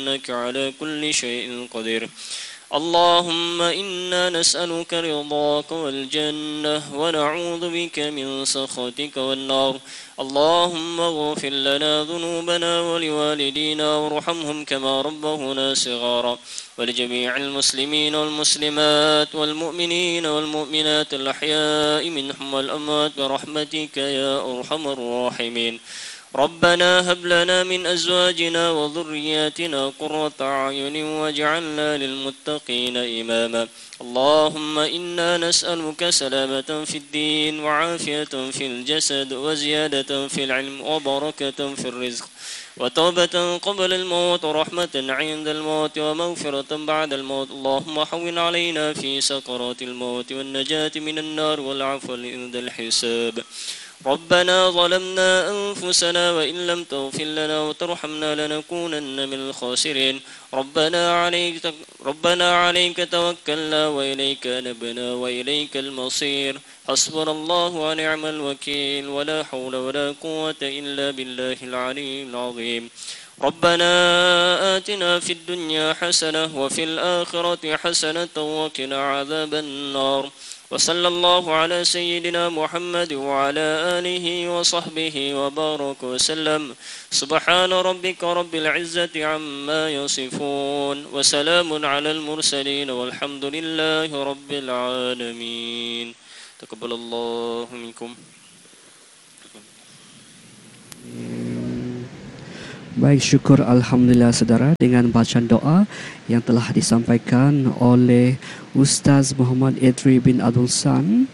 إنك على كل شيء قدير. اللهم إنا نسألك رضاك والجنة ونعوذ بك من سخطك والنار. اللهم اغفر لنا ذنوبنا ولوالدينا وارحمهم كما ربونا صغارا، ولجميع المسلمين والمسلمات والمؤمنين والمؤمنات الأحياء منهم والأموات برحمتك يا أرحم الراحمين. ربنا هب لنا من أزواجنا وذرياتنا قرة أعين واجعلنا للمتقين إماما. اللهم إنا نسألك سلامة في الدين وعافية في الجسد وزيادة في العلم وبركة في الرزق وتوبة قبل الموت ورحمة عند الموت ومغفرة بعد الموت. اللهم حول علينا في سكرات الموت والنجاة من النار والعفو عند الحساب. ربنا ظلمنا أنفسنا وإن لم تغفر لنا وترحمنا لنكونن من الخاسرين. ربنا عليك توكلنا وإليك نبنا وإليك المصير. حسبنا الله ونعم الوكيل ولا حول ولا قوة إلا بالله العلي العظيم. ربنا آتنا في الدنيا حسنة وفي الآخرة حسنة وقنا عذاب النار. وصلى الله على سيدنا محمد وعلى آله وصحبه وبارك وسلم. سبحان ربك رب العزة عما يصفون وسلام على المرسلين والحمد لله رب العالمين. تقبل الله منكم. Baik, syukur Alhamdulillah saudara dengan bacaan doa yang telah disampaikan oleh Ustaz Muhammad Edri bin Abdul San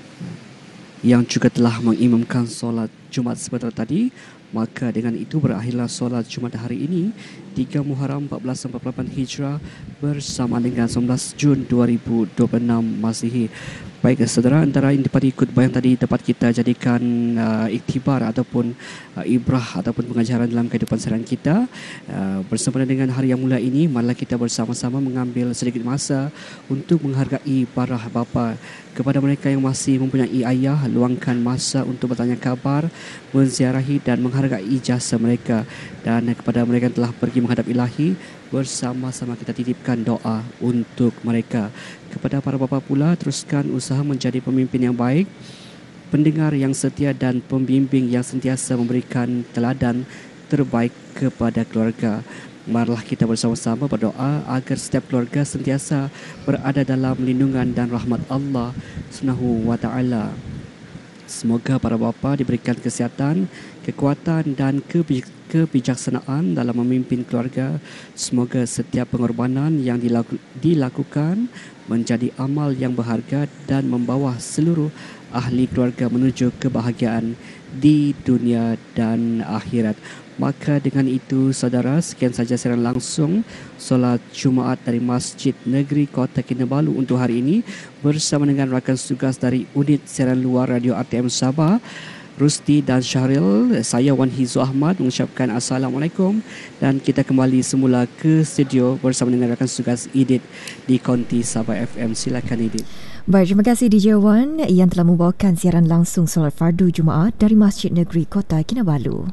yang juga telah mengimamkan solat Jumaat sebentar tadi. Maka dengan itu berakhirlah solat Jumaat hari ini 3 Muharram 1448 Hijrah bersama dengan 19 Jun 2026 Masihi. Baik saudara, antara daripada khutbah yang tadi dapat kita jadikan iktibar ataupun ibrah ataupun pengajaran dalam kehidupan seharian kita. Bersama dengan hari yang mulia ini, marilah kita bersama-sama mengambil sedikit masa untuk menghargai para bapa. Kepada mereka yang masih mempunyai ayah, luangkan masa untuk bertanya kabar, menziarahi dan menghargai jasa mereka. Dan kepada mereka yang telah pergi menghadap Ilahi, bersama-sama kita titipkan doa untuk mereka. Kepada para bapa pula, teruskan usaha menjadi pemimpin yang baik, pendengar yang setia dan pembimbing yang sentiasa memberikan teladan terbaik kepada keluarga. Marilah kita bersama-sama berdoa agar setiap keluarga sentiasa berada dalam lindungan dan rahmat Allah Subhanahu wa taala. Semoga para bapa diberikan kesihatan, kekuatan dan kebijaksanaan dalam memimpin keluarga. Semoga setiap pengorbanan yang dilakukan menjadi amal yang berharga dan membawa seluruh ahli keluarga menuju kebahagiaan di dunia dan akhirat. Maka dengan itu saudara, sekian saja siaran langsung solat Jumaat dari Masjid Negeri Kota Kinabalu untuk hari ini bersama dengan rakan tugas dari unit siaran luar Radio RTM Sabah, Rusti dan Syahril. Saya Wan Hizu Ahmad mengucapkan Assalamualaikum dan kita kembali semula ke studio bersama dengan rakan tugas Idit di Konti Sabah FM. Silakan Idit. Baik, terima kasih DJ Wan yang telah membawakan siaran langsung solat fardu Jumaat dari Masjid Negeri Kota Kinabalu.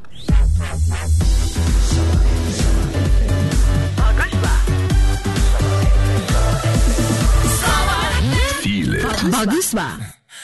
Feel it. Bagus, Pak.